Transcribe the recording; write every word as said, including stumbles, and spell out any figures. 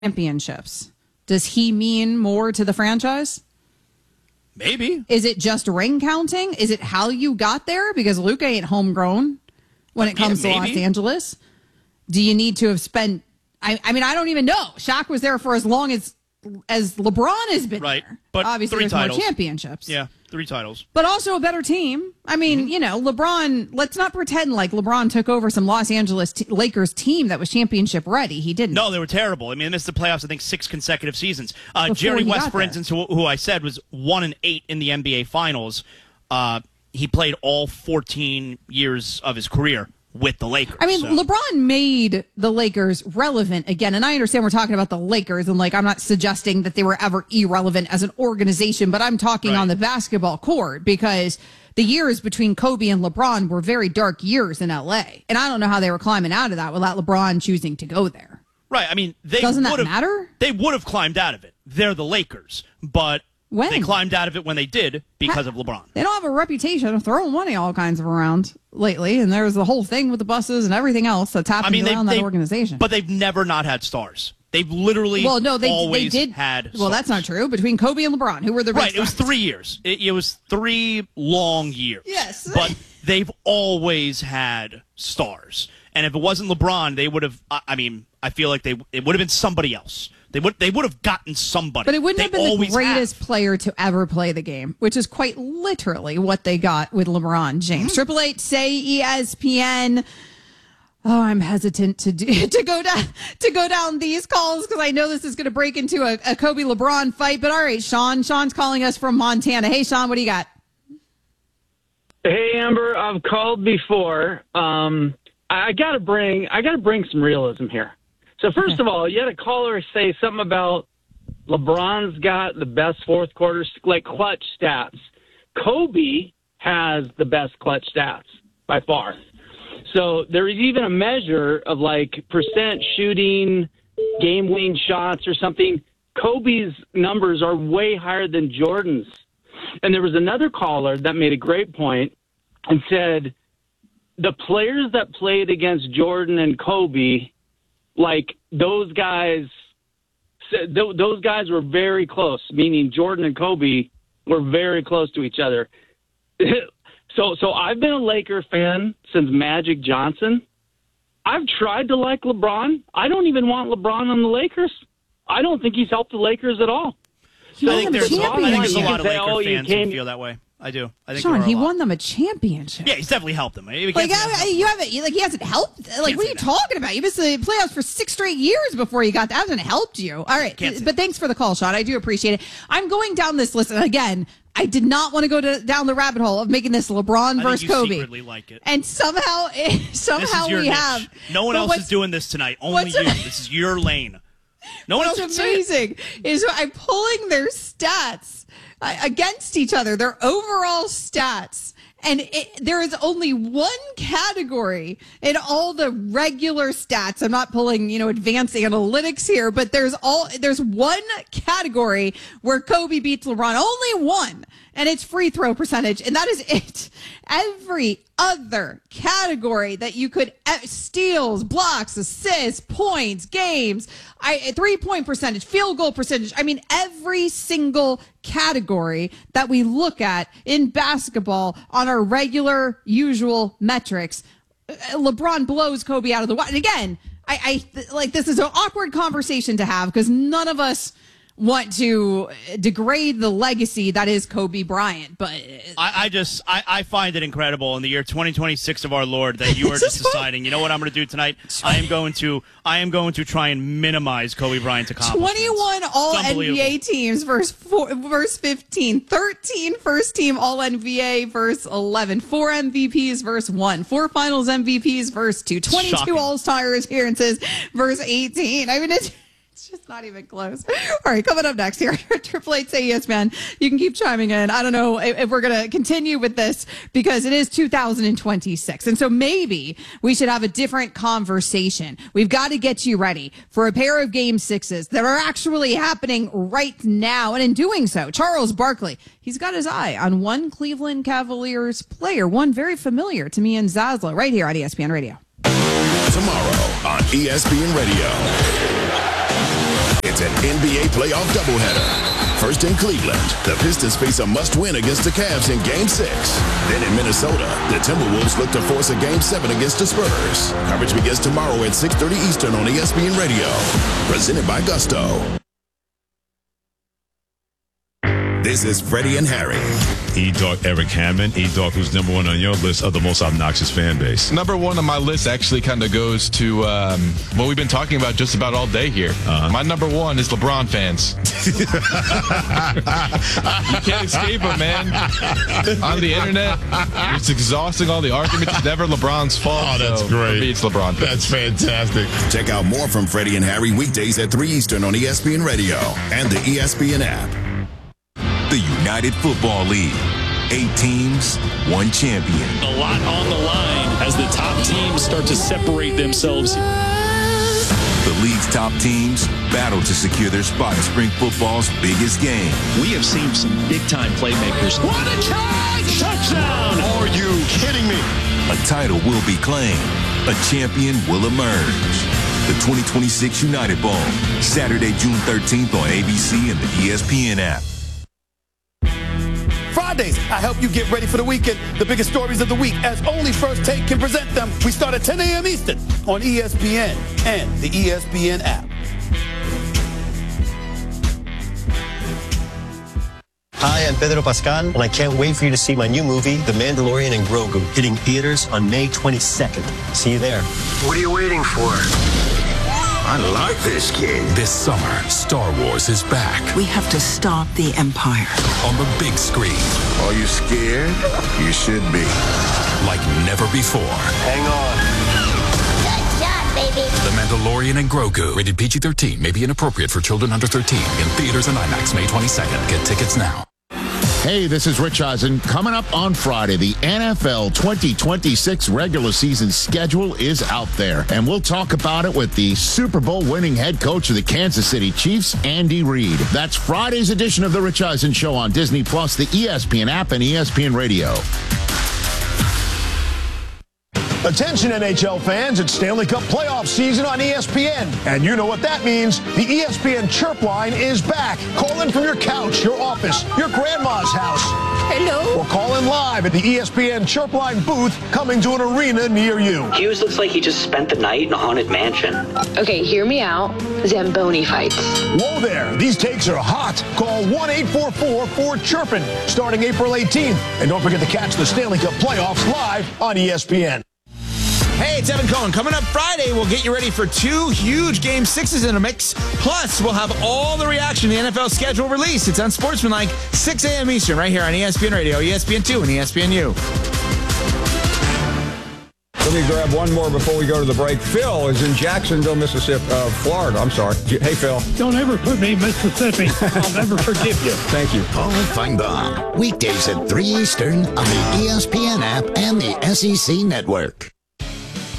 championships. Does he mean more to the franchise? Maybe. Is it just ring counting? Is it how you got there? Because Luka ain't homegrown when it comes yeah, to Los Angeles. Do you need to have spent... I, I mean, I don't even know. Shaq was there for as long as as LeBron has been right. there. But obviously three there's titles. more championships. Yeah, three titles. But also a better team. I mean, mm-hmm. you know, LeBron, let's not pretend like LeBron took over some Los Angeles t- Lakers team that was championship ready. He didn't. No, they were terrible. I mean, they missed the playoffs, I think, six consecutive seasons. Uh, Jerry West, for there. instance, who, who I said was one and eight in the N B A Finals, uh, he played all fourteen years of his career with the Lakers. I mean, so. LeBron made the Lakers relevant again, and I understand we're talking about the Lakers, and like I'm not suggesting that they were ever irrelevant as an organization, but I'm talking right. on the basketball court because the years between Kobe and LeBron were very dark years in L A, and I don't know how they were climbing out of that without LeBron choosing to go there. Right. I mean, they doesn't that would've, matter? They would have climbed out of it. They're the Lakers, but when? They climbed out of it when they did because of LeBron. They don't have a reputation of throwing money all kinds of around lately, and there's the whole thing with the buses and everything else that's happening I mean, around that organization. But they've never not had stars. They've literally well, no, they, always they did, had stars. Well, that's not true. Between Kobe and LeBron, who were the right? stars? It was three years. It, it was three long years. Yes, but they've always had stars. And if it wasn't LeBron, they would have. I mean, I feel like they it would have been somebody else. They would they would have gotten somebody. But it wouldn't they have been the greatest have. player to ever play the game, which is quite literally what they got with LeBron James. Triple Eight say E S P N. Oh, I'm hesitant to do, to go down to go down these calls because I know this is going to break into a, a Kobe LeBron fight. But all right, Sean. Sean's calling us from Montana. Hey, Sean, what do you got? Hey, Amber. I've called before. Um, I got to bring I got to bring some realism here. So first of all, you had a caller say something about LeBron's got the best fourth quarter, like clutch stats. Kobe has the best clutch stats by far. So there is even a measure of like percent shooting, game-winning shots or something. Kobe's numbers are way higher than Jordan's. And there was another caller that made a great point and said the players that played against Jordan and Kobe, like those guys, those guys were very close, meaning Jordan and Kobe were very close to each other. So, so I've been a Laker fan since Magic Johnson. I've tried to like LeBron. I don't even want LeBron on the Lakers. I don't think he's helped the Lakers at all. He I think there's, a I think there's a lot of say, Laker oh, fans came... who feel that way. I do. I think Sean, he lot. won them a championship. Yeah, he's definitely helped them. Like, I, you haven't, like, he hasn't helped. Like, what are you that. talking about? You missed the playoffs for six straight years before you got that. Hasn't helped you. All right, but thanks for the call, Sean. I do appreciate it. I'm going down this list, and again, I did not want to go to, down the rabbit hole of making this LeBron I versus think you Kobe. Secretly like it. And somehow, somehow we niche. have. No one else is doing this tonight. Only you. This is your lane. No one else What's can amazing is I'm pulling their stats uh, against each other, their overall stats. And it, there is only one category in all the regular stats. I'm not pulling, you know, advanced analytics here, but there's all there's one category where Kobe beats LeBron. Only one, and it's free throw percentage, and that is it. Every other category that you could uh, steals, blocks, assists, points, games, I three point percentage, field goal percentage. I mean, every single category that we look at in basketball on our regular, usual metrics, LeBron blows Kobe out of the water. And again, I, I like this is an awkward conversation to have because none of us want to degrade the legacy that is Kobe Bryant, but I, I just I, I find it incredible in the year twenty twenty-six of our Lord that you are just deciding, you know what I'm going to do tonight? I am going to I am going to try and minimize Kobe Bryant's accomplishments. twenty-one All N B A teams versus four, versus fifteen, thirteen first team All N B A versus eleven, four M V Ps versus one, four Finals M V Ps versus two, twenty-two All-Star appearances versus eighteen. I mean, it's It's just not even close. All right, coming up next here, Triple Eight say yes, man. You can keep chiming in. I don't know if, if we're going to continue with this because it is two thousand twenty-six. And so maybe we should have a different conversation. We've got to get you ready for a pair of game sixes that are actually happening right now. And in doing so, Charles Barkley, he's got his eye on one Cleveland Cavaliers player, one very familiar to me and Zaslow, right here on E S P N Radio. Tomorrow on E S P N Radio. It's an N B A playoff doubleheader. First in Cleveland, the Pistons face a must-win against the Cavs in Game six. Then in Minnesota, the Timberwolves look to force a Game seven against the Spurs. Coverage begins tomorrow at six thirty Eastern on E S P N Radio. Presented by Gusto. This is Freddie and Harry. E-Dog Eric Hammond. E-Dog, who's number one on your list of the most obnoxious fan base? Number one on my list actually kind of goes to um, what we've been talking about just about all day here. Uh-huh. My number one is LeBron fans. You can't escape them, man. On the internet, it's exhausting, all the arguments. It's never LeBron's fault. Oh, that's so great. For me, it's LeBron fans. That's fantastic. Check out more from Freddie and Harry weekdays at three Eastern on E S P N Radio and the E S P N app. The United Football League. Eight teams, one champion. A lot on the line as the top teams start to separate themselves. The league's top teams battle to secure their spot in spring football's biggest game. We have seen some big-time playmakers. What a catch! Touchdown! Are you kidding me? A title will be claimed. A champion will emerge. The twenty twenty-six United Bowl, Saturday, June thirteenth on A B C and the E S P N app. Fridays, I help you get ready for the weekend. The biggest stories of the week, as only First Take can present them. We start at ten a.m. Eastern on E S P N and the E S P N app. Hi, I'm Pedro Pascal, and I can't wait for you to see my new movie, The Mandalorian and Grogu, hitting theaters on May twenty-second. See you there. What are you waiting for? I like this kid. This summer, Star Wars is back. We have to stop the Empire. On the big screen. Are you scared? You should be. Like never before. Hang on. Good shot, baby. The Mandalorian and Grogu. Rated P G thirteen. May be inappropriate for children under thirteen. In theaters and IMAX May twenty-second. Get tickets now. Hey, this is Rich Eisen. Coming up on Friday, the N F L twenty twenty-six regular season schedule is out there, and we'll talk about it with the Super Bowl winning head coach of the Kansas City Chiefs, Andy Reid. That's Friday's edition of The Rich Eisen Show on Disney Plus, the E S P N app, and E S P N Radio. Attention N H L fans, it's Stanley Cup playoff season on E S P N. And you know what that means. The E S P N Chirp Line is back. Call in from your couch, your office, your grandma's house. Hello? Or call in live at the E S P N Chirp Line booth coming to an arena near you. Hughes looks like he just spent the night in a haunted mansion. Okay, hear me out. Zamboni fights. Whoa there. These takes are hot. Call one eight four four four chirpin starting April eighteenth. And don't forget to catch the Stanley Cup playoffs live on E S P N. Hey, it's Evan Cohen. Coming up Friday, we'll get you ready for two huge Game sixes in a mix. Plus, we'll have all the reaction to the N F L schedule release. It's Unsportsmanlike, six a.m. Eastern, right here on E S P N Radio, E S P N two, and E S P N U. Let me grab one more before we go to the break. Phil is in Jacksonville, Mississippi, uh, Florida. I'm sorry. Hey, Phil. Don't ever put me in Mississippi. I'll never forgive you. Thank you. Paul Feinbaum, weekdays at three Eastern on the E S P N app and the S E C Network.